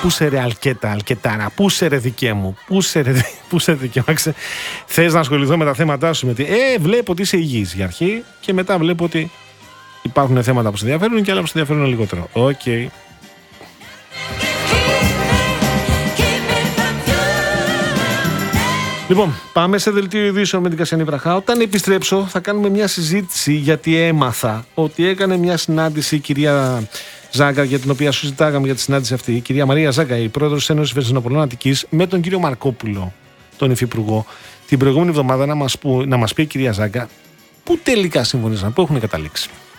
Πού σε ρε αλκετάρα, πού σε ρε δικέ μου, πού σε ρε δικέ μου. Θες να ασχοληθώ με τα θέματά σου, βλέπω ότι είσαι υγιής για αρχή και μετά βλέπω ότι υπάρχουν θέματα που σε ενδιαφέρουν και άλλα που σε ενδιαφέρουν λιγότερο. Οκ. Λοιπόν, πάμε σε δελτίο ειδήσεων με την Κασιανή Βραχά. Όταν επιστρέψω θα κάνουμε μια συζήτηση, γιατί έμαθα ότι έκανε μια συνάντηση η κυρία Ζάγκα, για την οποία συζητάγαμε για τη συνάντηση αυτή, η κυρία Μαρία Ζάγκα, η πρόεδρος της Ένωσης Βενζινοπολών Αττικής, με τον κύριο Μαρκόπουλο, τον υφυπουργό, την προηγούμενη εβδομάδα να μας πει η κυρία Ζάγκα πού τελικά συμφωνήσαν, πού έχουν καταλήξει.